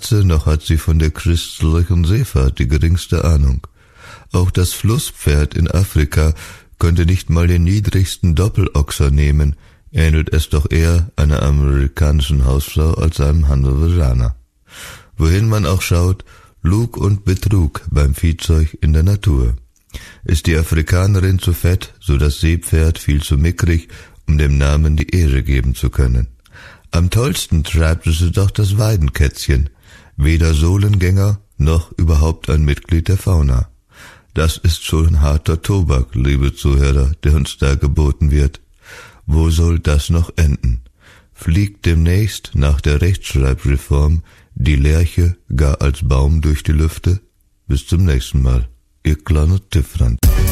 Katze, noch hat sie von der christlichen Seefahrt die geringste Ahnung. Auch das Flusspferd in Afrika könnte nicht mal den niedrigsten Doppelochser nehmen, ähnelt es doch eher einer amerikanischen Hausfrau als einem Hannoveraner. Wohin man auch schaut, Lug und Betrug beim Viehzeug in der Natur. Ist die Afrikanerin zu fett, so das Seepferd viel zu mickrig, um dem Namen die Ehre geben zu können. Am tollsten treibt es doch das Weidenkätzchen, weder Sohlengänger noch überhaupt ein Mitglied der Fauna. Das ist schon harter Tobak, liebe Zuhörer, der uns da geboten wird. Wo soll das noch enden? Fliegt demnächst nach der Rechtschreibreform die Lerche gar als Baum durch die Lüfte? Bis zum nächsten Mal. Ihr kleiner Tiffrand.